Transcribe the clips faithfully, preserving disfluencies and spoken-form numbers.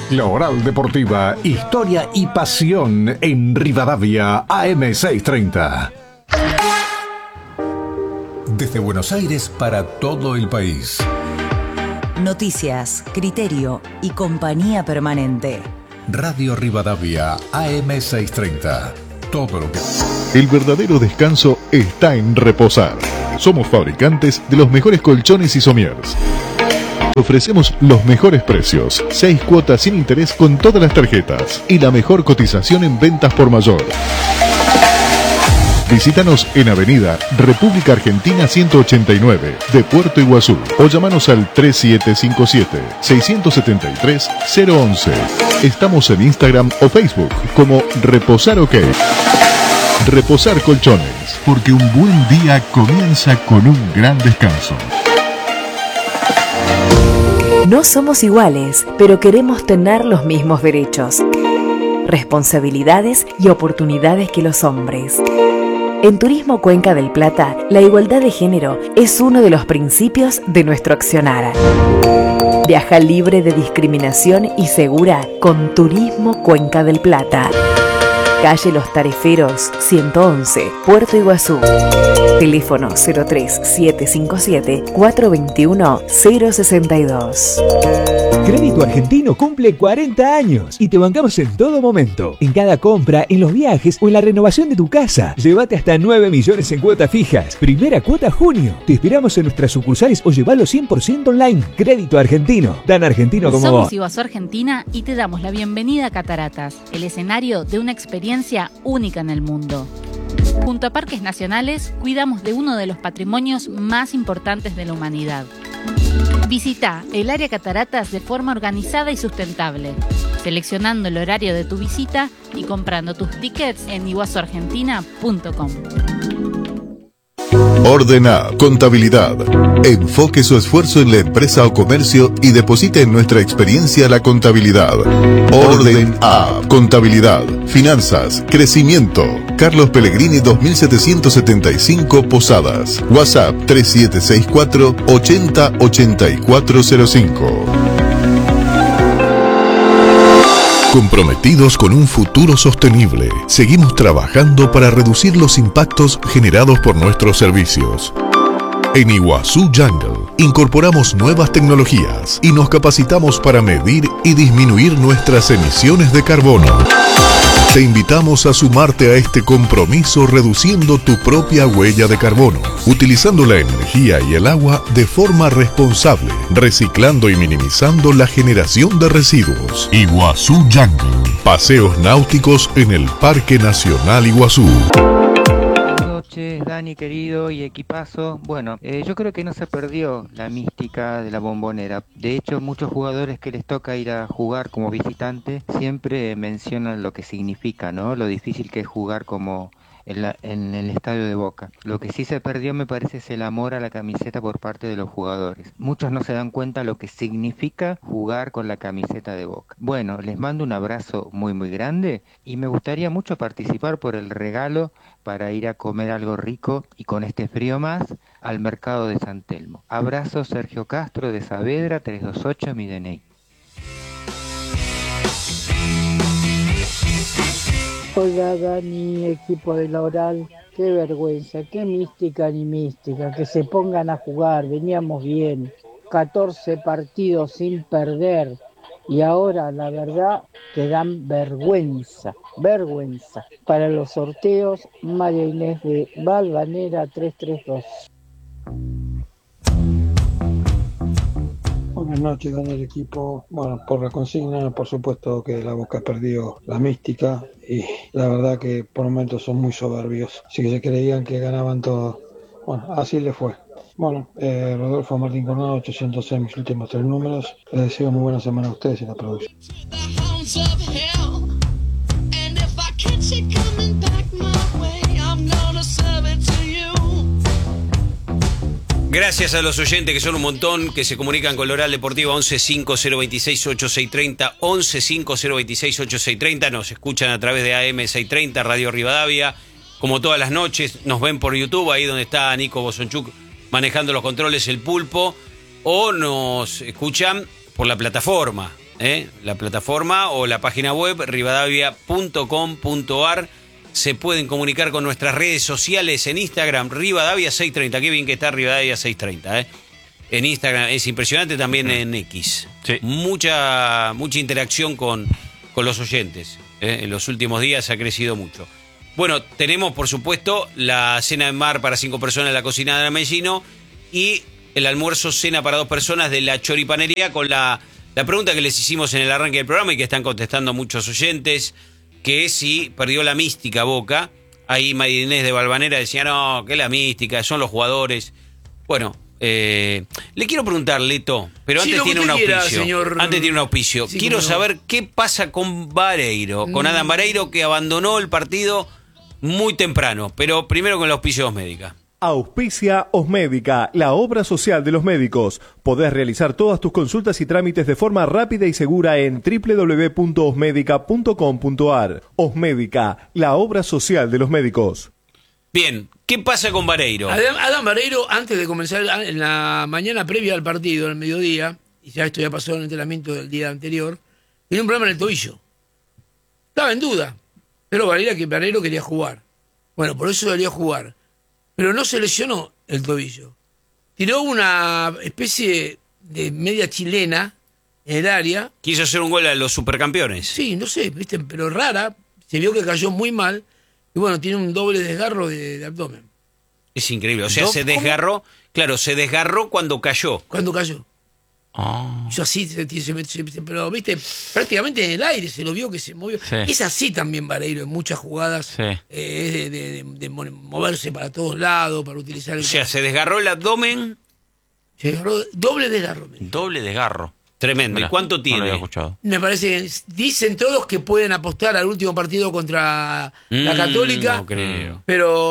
La Oral Deportiva, historia y pasión en Rivadavia, A M seiscientos treinta. Desde Buenos Aires para todo el país. Noticias, criterio y compañía permanente. Radio Rivadavia, A M seiscientos treinta. Todo lo que... El verdadero descanso está en reposar. Somos fabricantes de los mejores colchones y somiers. Ofrecemos los mejores precios, seis cuotas sin interés con todas las tarjetas y la mejor cotización en ventas por mayor. Visítanos en Avenida República Argentina ciento ochenta y nueve de Puerto Iguazú o llamanos al tres siete cinco siete, seis siete tres, cero once. Estamos en Instagram o Facebook como Reposar OK. Reposar Colchones, porque un buen día comienza con un gran descanso. No somos iguales, pero queremos tener los mismos derechos, responsabilidades y oportunidades que los hombres. En Turismo Cuenca del Plata, la igualdad de género es uno de los principios de nuestro accionar. Viaja libre de discriminación y segura con Turismo Cuenca del Plata. Calle Los Tariferos, ciento once, Puerto Iguazú. Teléfono cero tres siete cinco siete, cuatro dos uno, cero seis dos. Crédito Argentino cumple cuarenta años y te bancamos en todo momento. En cada compra, en los viajes o en la renovación de tu casa. Llévate hasta nueve millones en cuotas fijas. Primera cuota junio. Te esperamos en nuestras sucursales o llevalo cien por ciento online. Crédito Argentino. Tan argentino como Somos vos. Iguazú Argentina y te damos la bienvenida a Cataratas, el escenario de una experiencia única en el mundo. Junto a Parques Nacionales, cuidamos de uno de los patrimonios más importantes de la humanidad. Visita el área Cataratas de forma organizada y sustentable, seleccionando el horario de tu visita y comprando tus tickets en iguazu argentina punto com. Ordena Contabilidad. Enfoque su esfuerzo en la empresa o comercio y deposite en nuestra experiencia la contabilidad. Orden A. Contabilidad, finanzas, crecimiento. Carlos Pellegrini dos mil setecientos setenta y cinco Posadas. WhatsApp tres siete seis cuatro, ochenta, ochenta y cuatro cero cinco. Comprometidos con un futuro sostenible, seguimos trabajando para reducir los impactos generados por nuestros servicios. En Iguazú Jungle incorporamos nuevas tecnologías y nos capacitamos para medir y disminuir nuestras emisiones de carbono. Te invitamos a sumarte a este compromiso reduciendo tu propia huella de carbono, utilizando la energía y el agua de forma responsable, reciclando y minimizando la generación de residuos. Iguazú Jungle, paseos náuticos en el Parque Nacional Iguazú. Buenas noches, Dani querido y equipazo. Bueno, eh, yo creo que no se perdió la mística de la Bombonera. De hecho, muchos jugadores que les toca ir a jugar como visitante siempre mencionan lo que significa, ¿no? Lo difícil que es jugar como en, la, en el estadio de Boca. Lo que sí se perdió, me parece, es el amor a la camiseta por parte de los jugadores. Muchos no se dan cuenta lo que significa jugar con la camiseta de Boca. Bueno, les mando un abrazo muy muy grande y me gustaría mucho participar por el regalo para ir a comer algo rico y con este frío más al mercado de San Telmo. Abrazo, Sergio Castro de Saavedra, trescientos veintiocho, mi D N I. Hola Dani, equipo de la Oral, qué vergüenza, qué mística ni mística, que se pongan a jugar, veníamos bien, catorce partidos sin perder y ahora la verdad que dan vergüenza, vergüenza. Para los sorteos, María Inés de Valvanera trescientos treinta y dos. Buenas noches, Dani, el equipo. Bueno, por la consigna, por supuesto que la Boca perdió la mística y la verdad que por momentos son muy soberbios. Así que se creían que ganaban todo. Bueno, así le fue. Bueno, eh, Rodolfo Martín Coronado, ochocientos seis, mis últimos tres números. Les deseo muy buena semana a ustedes y a la producción. Gracias a los oyentes que son un montón, que se comunican con la Oral Deportiva once cinco cero veintiséis ochenta y seis treinta, once cinco cero veintiséis ochenta y seis treinta, nos escuchan a través de A M seiscientos treinta, Radio Rivadavia, como todas las noches, nos ven por YouTube, ahí donde está Nico Bosonchuk manejando los controles, el Pulpo, o nos escuchan por la plataforma, ¿eh? La plataforma o la página web rivadavia punto com punto ar. Se pueden comunicar con nuestras redes sociales en Instagram, Rivadavia seiscientos treinta. Qué bien que está Rivadavia seiscientos treinta, ¿eh? En Instagram es impresionante, también en X. Sí. Mucha, mucha interacción con, con los oyentes. ¿eh? En los últimos días ha crecido mucho. Bueno, tenemos, por supuesto, la cena de mar para cinco personas en la cocina de la Mellino y el almuerzo cena para dos personas de la Choripanería con la, la pregunta que les hicimos en el arranque del programa y que están contestando muchos oyentes, que es si perdió la mística Boca. Ahí María Inés de Valvanera decía, no, que la mística, son los jugadores. Bueno, eh, le quiero preguntar, Leto, pero Sí, antes lo que tiene un usted quiera, auspicio. señor. Antes tiene un auspicio. Sí, quiero cómo no. saber qué pasa con Vareiro, con Mm. Adam Vareiro, que abandonó el partido muy temprano, pero primero con el auspicio de Osmédica. Auspicia Osmédica, la obra social de los médicos. Podés realizar todas tus consultas y trámites de forma rápida y segura en doble u doble u doble u punto osmédica punto com punto ar. Osmédica, la obra social de los médicos. Bien, ¿qué pasa con Vareiro? Adam, Adam Vareiro, antes de comenzar, en la mañana previa al partido, al mediodía, y ya esto ya pasó en el entrenamiento del día anterior, tenía un problema en el tobillo. Estaba en duda, pero Vareiro, que Vareiro quería jugar. Bueno, por eso debería jugar. Pero no se lesionó el tobillo. Tiró una especie de media chilena en el área. Quiso hacer un gol a los supercampeones. Sí, no sé, ¿viste? Pero rara. Se vio que cayó muy mal. Y bueno, tiene un doble desgarro de, de abdomen. Es increíble. O sea, ¿No? se desgarró. Claro, se desgarró cuando cayó. Cuando cayó. Ah. Yo así, se, se, se, se- pero viste, prácticamente en el aire se lo vio que se movió. Sí. Es así también Vareiro en muchas jugadas. Sí. eh, es de, de- de- de mo- moverse para todos lados, para utilizar el. O sea, se desgarró el abdomen. Se desgarró, doble desgarro. me dijo. Doble desgarro. Tremendo. Mirá, ¿Y cuánto No lo tiene? había escuchado. Me parece que dicen todos que pueden apostar al último partido contra la Mm, Católica. No creo.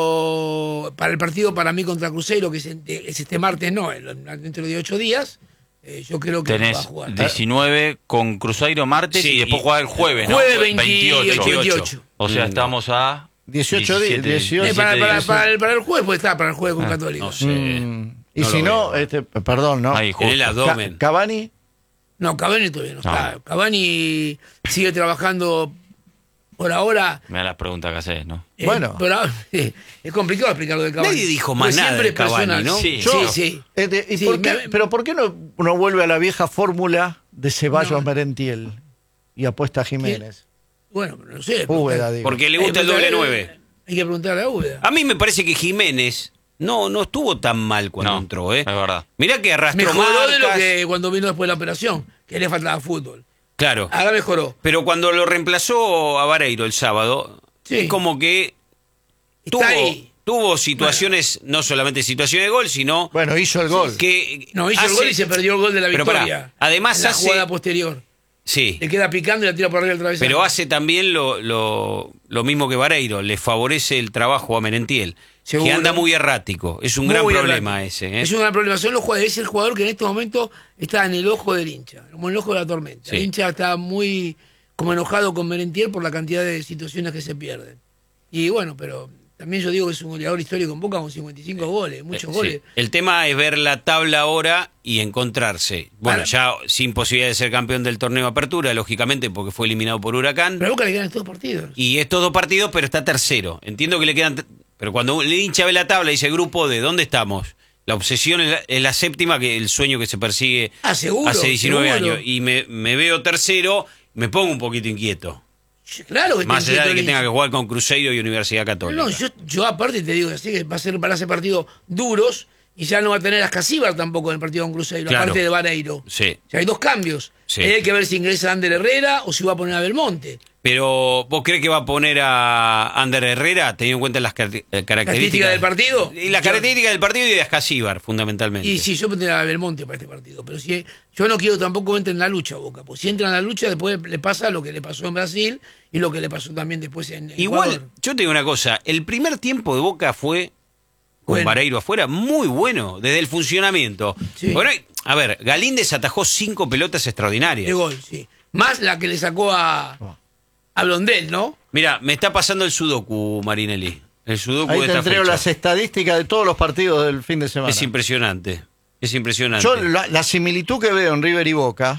Pero para el partido para mí contra Cruzeiro, que es, en- es este martes, no, en- dentro de ocho días, eh, yo creo que va a Tenés jugar. diecinueve con Cruzeiro martes Sí, y después y- juega el jueves, ¿no? Jueves veinte, veintiocho. veintiocho. O sea, Mm. estamos a dieciocho días, diecisiete, dieciocho. Eh, para, para- días. para el, para el jueves puede estar, para el jueves con Ah, Católica. No sé. Mm, y No si lo no, veo. este, perdón, ¿no? Ahí, En justo. el abdomen. Ca- Cavani, No, Cavani todavía no está. No. Cavani sigue trabajando por ahora. Me da las preguntas que haces, ¿no? eh, Bueno. por ahora- es complicado explicar lo de Cavani. Nadie dijo más Porque nada siempre de es Cavani, personal. ¿no? Sí, Yo- sí. sí. este, ¿y Sí, por qué- me- pero ¿por qué no uno vuelve a la vieja fórmula de Ceballos No. Merentiel y apuesta a Jiménez? Bueno, no sé. Úbeda, digo. Porque le gusta Hay el que doble preguntarle- nueve. Hay que preguntarle a Úbeda. A mí me parece que Jiménez no, no estuvo tan mal cuando No, entró, ¿eh? es verdad. Mirá que arrastró Mejoró de lo marcas. que cuando vino después de la operación, que le faltaba fútbol. Claro. Ahora mejoró. Pero cuando lo reemplazó a Vareiro el sábado, Sí. es como que Está tuvo, ahí. tuvo situaciones, no solamente situaciones de gol, sino Bueno, hizo el gol. que No, hizo el hace- gol y se perdió el gol de la Pero victoria. pará, además en la hace- jugada posterior. Sí, Le queda picando y la tira por arriba del travesaño. pero hace también lo, lo, lo mismo que Vareiro, le favorece el trabajo a Merentiel, Seguro. que anda muy errático. Es un Muy gran errático. problema ese. ¿eh? Es un gran problema. Son los jugadores, es el jugador que en este momento está en el ojo del hincha, como en el ojo de la tormenta. Sí. El hincha está muy como enojado con Merentiel por la cantidad de situaciones que se pierden. Y bueno, pero también yo digo que es un goleador histórico en Boca con cincuenta y cinco goles, muchos Eh, goles. sí. El tema es ver la tabla ahora y encontrarse. Bueno, Para- ya sin posibilidad de ser campeón del torneo de apertura, lógicamente, porque fue eliminado por Huracán. Pero a Boca le quedan estos partidos. Y estos dos partidos, pero está tercero. Entiendo que le quedan. Pero cuando el hincha ve la tabla y dice grupo de ¿dónde estamos? La obsesión es la, es la séptima, que el sueño que se persigue Ah, seguro, hace diecinueve seguro. años. Y me, me veo tercero, me pongo un poquito inquieto. Claro que Más te allá de inquieta que el tenga hincha. que jugar con Cruzeiro y Universidad Católica. No, yo, yo aparte te digo así que va a ser para hacer partidos duros y ya no va a tener a Escasíbar tampoco en el partido con Cruzeiro, Claro. aparte de Vareiro. Sí. O sea, hay dos cambios. Sí. Hay que ver si ingresa Ander Herrera o si va a poner a Belmonte. Pero, ¿vos crees que va a poner a Ander Herrera, teniendo en cuenta las car- eh, características ¿Características del partido? Y las Yo- características del partido y de Ascasíbar, fundamentalmente. Y sí, yo pondría a Belmonte para este partido. Pero si yo no quiero tampoco que entre en la lucha, Boca. Pues si entra en la lucha, después le pasa lo que le pasó en Brasil y lo que le pasó también después en Igual, Ecuador. yo te digo una cosa, el primer tiempo de Boca fue, con Bueno. Vareiro afuera, muy bueno, desde el funcionamiento. Sí. Bueno, a ver, Galíndez atajó cinco pelotas extraordinarias. De gol, sí. Más la que le sacó a, a Blondel, ¿no? Mira, me está pasando el sudoku, Marinelli. El sudoku Ahí de te esta entrego fecha. las estadísticas de todos los partidos del fin de semana. Es impresionante, es impresionante. Yo la, la similitud que veo en River y Boca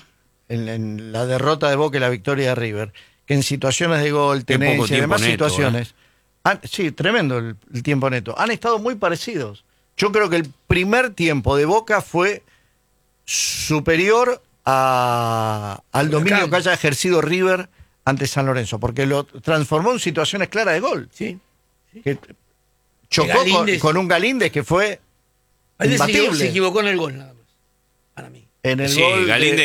en, en la derrota de Boca y la victoria de River, que en situaciones de gol, Qué poco tenencia y tiempo demás neto, situaciones, han- sí, tremendo el, el tiempo neto, han estado muy parecidos. Yo creo que el primer tiempo de Boca fue superior a, al dominio que haya ejercido River ante San Lorenzo, porque lo transformó en situaciones claras de gol. Sí. Que chocó con, Galíndez- con un Galíndez que fue Galíndez se equivocó- imbatible. se equivocó en el gol, nada más. Para mí. En el Sí, gol de- Galíndez